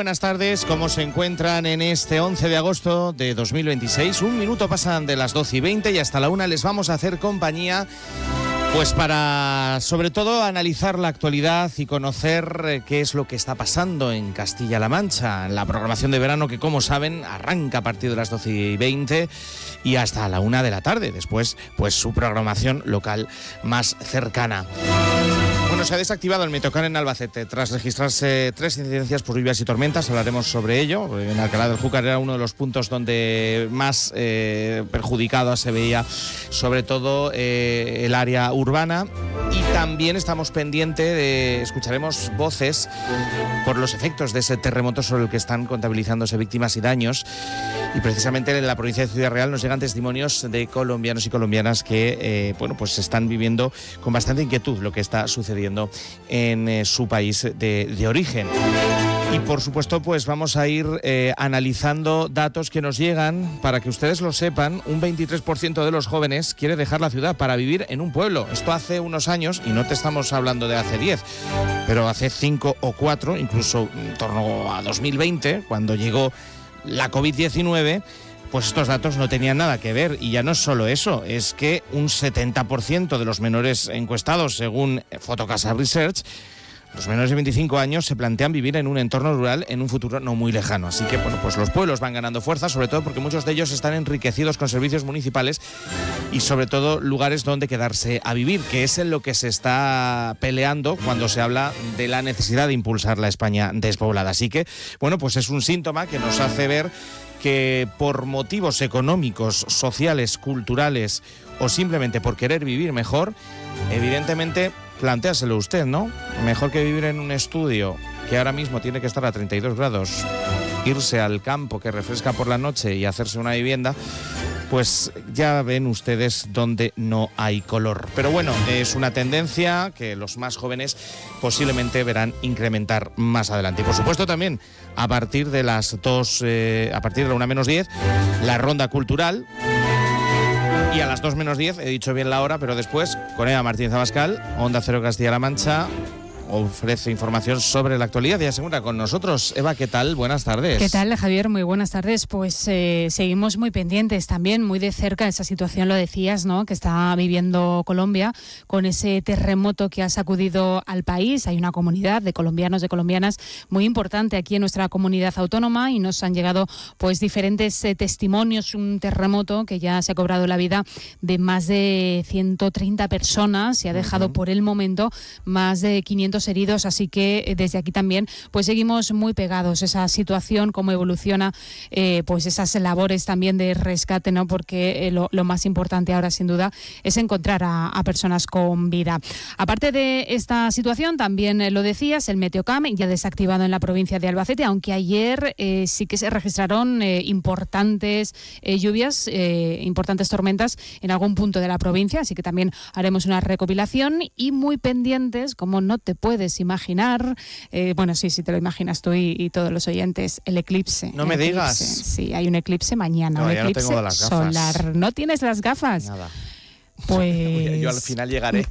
buenas tardes. ¿Cómo se encuentran en este 11 de agosto de 2026? Un minuto pasan de las 12:20 y hasta la 1 les vamos a hacer compañía, pues para, sobre todo, analizar la actualidad y conocer qué es lo que está pasando en Castilla-La Mancha. La programación de verano que, como saben, arranca a partir de las 12:20 y hasta la 1 de la tarde. Después, pues su programación local más cercana. Bueno, se ha desactivado el Meteocam en Albacete tras registrarse 3 incidencias por lluvias y tormentas. Hablaremos sobre ello. En Alcalá del Júcar era uno de los puntos donde más perjudicado se veía, sobre todo el área urbana. Y también estamos pendientes escucharemos voces por los efectos de ese terremoto sobre el que están contabilizándose víctimas y daños. Y precisamente en la provincia de Ciudad Real nos llegan testimonios de colombianos y colombianas que pues están viviendo con bastante inquietud lo que está sucediendo en su país de origen. Y por supuesto, pues vamos a ir analizando datos que nos llegan para que ustedes lo sepan. Un 23% de los jóvenes quiere dejar la ciudad para vivir en un pueblo. Esto hace unos años, y no te estamos hablando de hace 10, pero hace 5 o 4, incluso en torno a 2020, cuando llegó la COVID-19, pues estos datos no tenían nada que ver. Y ya no es solo eso, es que un 70% de los menores encuestados, según Fotocasa Research, los menores de 25 años se plantean vivir en un entorno rural en un futuro no muy lejano. Así que, pues los pueblos van ganando fuerza, sobre todo porque muchos de ellos están enriquecidos con servicios municipales y sobre todo lugares donde quedarse a vivir, que es en lo que se está peleando cuando se habla de la necesidad de impulsar la España despoblada. Así que, pues es un síntoma que nos hace ver que por motivos económicos, sociales, culturales o simplemente por querer vivir mejor, evidentemente, plantéaselo usted, ¿no? Mejor que vivir en un estudio que ahora mismo tiene que estar a 32 grados, irse al campo que refresca por la noche y hacerse una vivienda, pues ya ven ustedes donde no hay color. Pero bueno, es una tendencia que los más jóvenes posiblemente verán incrementar más adelante. Y por supuesto también a partir de las 2, a partir de la 1:10, la ronda cultural. Y a las 2:10, he dicho bien la hora, pero después, con Eva Martínez Abascal, Onda Cero Castilla-La Mancha, ofrece información sobre la actualidad y asegura con nosotros. Eva, ¿qué tal? Buenas tardes. ¿Qué tal, Javier? Muy buenas tardes. Pues seguimos muy pendientes también, muy de cerca esa situación, lo decías, ¿no?, que está viviendo Colombia con ese terremoto que ha sacudido al país. Hay una comunidad de colombianos, de colombianas muy importante aquí en nuestra comunidad autónoma y nos han llegado pues diferentes testimonios. Un terremoto que ya se ha cobrado la vida de más de 130 personas y ha dejado por el momento más de 500 heridos, así que desde aquí también pues seguimos muy pegados esa situación, cómo evoluciona pues esas labores también de rescate, ¿no?, porque lo más importante ahora sin duda es encontrar a personas con vida. Aparte de esta situación, también lo decías, el Meteocam ya desactivado en la provincia de Albacete, aunque ayer sí que se registraron importantes lluvias, importantes tormentas en algún punto de la provincia, así que también haremos una recopilación y muy pendientes, como no te puedes imaginar, sí te lo imaginas tú y todos los oyentes, el eclipse. No me digas. Sí, hay un eclipse mañana, un eclipse no tengo las gafas solar. ¿No tienes las gafas? Nada. Pues yo al final llegaré.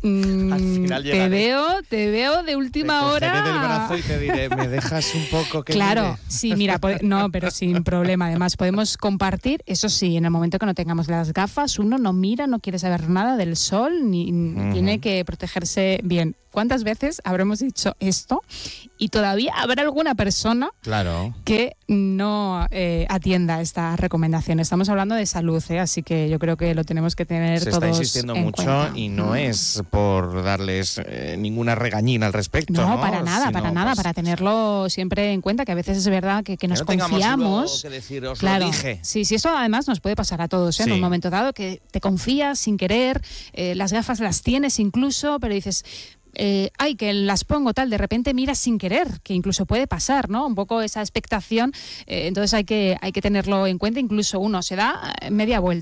Te veo de última hora. Te cogeré del brazo y te diré, ¿me dejas un poco que Claro, mire? sí, mira, no, pero sin problema. Además, podemos compartir, eso sí, en el momento que no tengamos las gafas, uno no mira, no quiere saber nada del sol, ni tiene que protegerse bien. ¿Cuántas veces habremos dicho esto? Y todavía habrá alguna persona que no atienda esta recomendación. Estamos hablando de salud, así que yo creo que lo tenemos que tener todos en cuenta. Se está insistiendo mucho y no es por darles ninguna regañina al respecto. No, para nada, para tenerlo siempre en cuenta, que a veces es verdad que nos confiamos. Que decir, os claro, lo dije. Sí, esto además nos puede pasar a todos, en un momento dado, que te confías sin querer, las gafas las tienes incluso, pero dices... que las pongo tal, de repente miras sin querer, que incluso puede pasar, ¿no? Un poco esa expectación, entonces hay que tenerlo en cuenta. Incluso uno se da media vuelta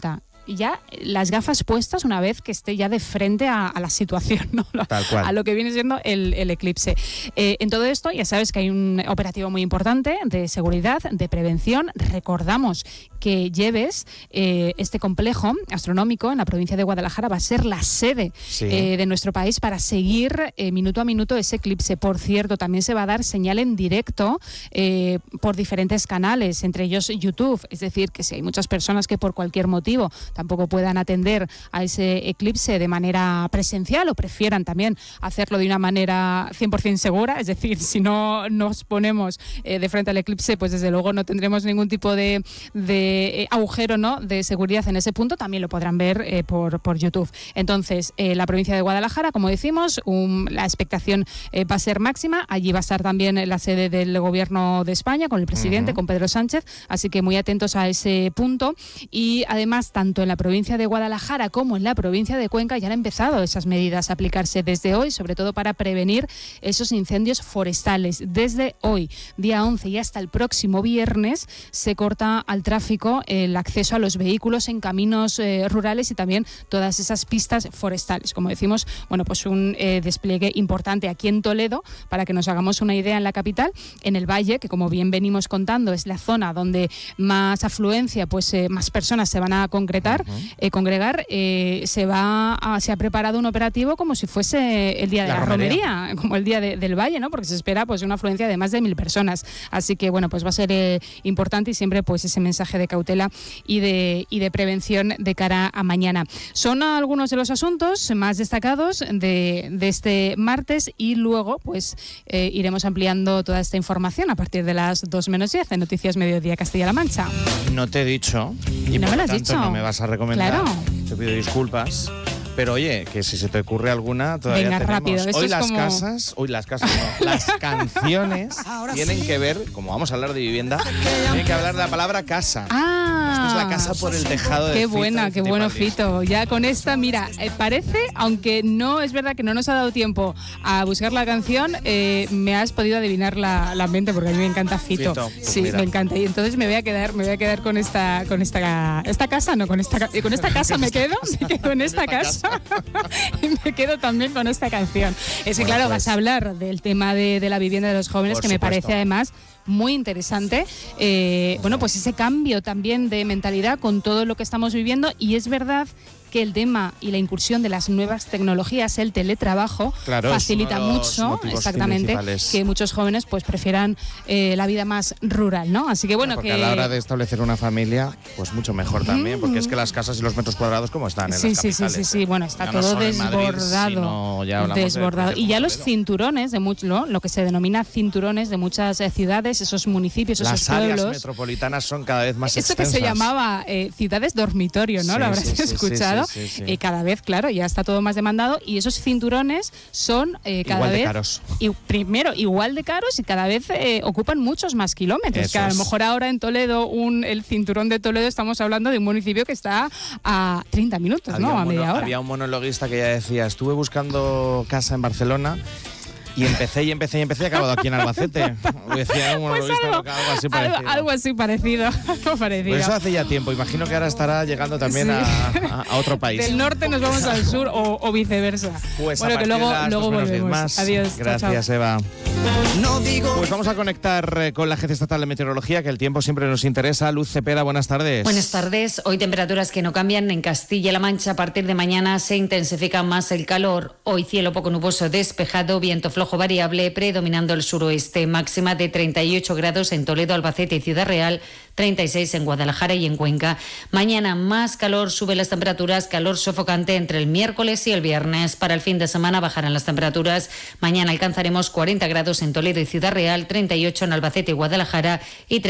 ya las gafas puestas una vez que esté ya de frente a la situación, ¿no? Tal cual. A lo que viene siendo el eclipse. En todo esto ya sabes que hay un operativo muy importante de seguridad, de prevención. Recordamos que Lleves, este complejo astronómico en la provincia de Guadalajara, va a ser la sede de nuestro país para seguir minuto a minuto ese eclipse. Por cierto, también se va a dar señal en directo por diferentes canales, entre ellos YouTube. Es decir, que si hay muchas personas que por cualquier motivo tampoco puedan atender a ese eclipse de manera presencial o prefieran también hacerlo de una manera 100% segura, es decir, si no nos ponemos de frente al eclipse, pues desde luego no tendremos ningún tipo de agujero, ¿no?, de seguridad en ese punto, también lo podrán ver por YouTube. Entonces, la provincia de Guadalajara, como decimos, la expectación va a ser máxima. Allí va a estar también la sede del Gobierno de España, con el presidente, con Pedro Sánchez, así que muy atentos a ese punto. Y además, tanto en la provincia de Guadalajara como en la provincia de Cuenca ya han empezado esas medidas a aplicarse desde hoy, sobre todo para prevenir esos incendios forestales. Desde hoy, día 11, y hasta el próximo viernes, se corta al tráfico el acceso a los vehículos en caminos rurales y también todas esas pistas forestales. Como decimos, bueno, pues un despliegue importante aquí en Toledo, para que nos hagamos una idea, en la capital, en el Valle, que como bien venimos contando es la zona donde más afluencia, pues más personas se van a congregar, se ha preparado un operativo como si fuese el día de la romería, como el día del Valle, ¿no? Porque se espera pues una afluencia de más de 1.000 personas. Así que bueno, pues va a ser importante, y siempre pues ese mensaje de cautela y de prevención de cara a mañana. Son algunos de los asuntos más destacados de este martes, y luego pues iremos ampliando toda esta información a partir de las 2:10 en Noticias Mediodía Castilla-La Mancha. No te he dicho, y no por me lo lo has tanto dicho. no me vas a recomendar. Claro. Te pido disculpas. Pero oye, que si se te ocurre alguna, todavía venga, tenemos. rápido. Esto Hoy es las como... casas no, las canciones tienen que ver, como vamos a hablar de vivienda, tienen que hablar de la palabra casa. Esto es la casa por el tejado de Qué Fito buena, y qué bueno, Fitipaldis. Fito. Ya con esta, mira, parece, aunque no es verdad que no nos ha dado tiempo a buscar la canción, me has podido adivinar la mente, porque a mí me encanta Fito. Fito, pues sí, mira. me encanta. Y entonces me voy a quedar con esta casa, no, con esta casa me quedo en esta casa. Y me quedo también con esta canción. Es que Bueno, claro, pues, vas a hablar del tema de la vivienda de los jóvenes, por que me supuesto. parece además muy interesante. Bueno, pues ese cambio también de mentalidad con todo lo que estamos viviendo, y es verdad que el tema y la incursión de las nuevas tecnologías, el teletrabajo, Claro, facilita es uno de los mucho, motivos exactamente, principales. que muchos jóvenes pues prefieran la vida más rural, ¿no? Así que bueno, Porque que a la hora de establecer una familia, pues mucho mejor también, porque es que las casas y los metros cuadrados, ¿cómo están en las capitales? Sí, bueno, está Ya no todo solo en Madrid, desbordado. sino ya hablamos de desbordado. Y ya los Toledo. cinturones de lo que se denomina cinturones de muchas ciudades, esos municipios, Las esos áreas pueblos. metropolitanas son cada vez más Esto que extensas. se llamaba ciudades dormitorio, ¿no? Sí, Lo habrás sí, sí, escuchado. sí. Cada vez, claro, ya está todo más demandado, y esos cinturones son cada Igual de vez caros. primero igual de caros, y cada vez ocupan muchos más kilómetros. Eso Que a lo es. mejor ahora en Toledo, el cinturón de Toledo, estamos hablando de un municipio que está a 30 minutos, ¿no? A media hora. Había un monologuista que ya decía, estuve buscando casa en Barcelona y empecé y he acabado aquí en Albacete. Decía un Pues monologuista algo así parecido. algo así parecido. Algo parecido. Pues eso hace ya tiempo. Imagino que ahora estará llegando también Sí. a otro país. Del norte nos vamos al sur o viceversa. Pues bueno, a que partir luego de las 2:10 volvemos. más. Adiós. Chao, Gracias, chao. Eva. Pues vamos a conectar con la Agencia Estatal de Meteorología, que el tiempo siempre nos interesa. Luz Cepeda, buenas tardes. Buenas tardes. Hoy temperaturas que no cambian en Castilla-La Mancha. A partir de mañana se intensifica más el calor. Hoy cielo poco nuboso despejado, viento flojo variable, predominando el suroeste. Máxima de 38 grados en Toledo, Albacete y Ciudad Real, 36 en Guadalajara y en Cuenca. Mañana más calor, suben las temperaturas, calor sofocante entre el miércoles y el viernes. Para el fin de semana bajarán las temperaturas. Mañana alcanzaremos 40 grados en Toledo y Ciudad Real, 38 en Albacete y Guadalajara y